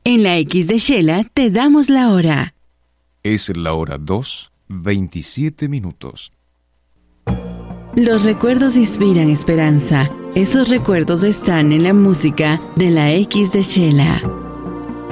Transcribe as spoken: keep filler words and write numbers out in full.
En la X de Shela te damos la hora. Es la hora dos, veintisiete minutos. Los recuerdos inspiran esperanza. Esos recuerdos están en la música de la X de Shela.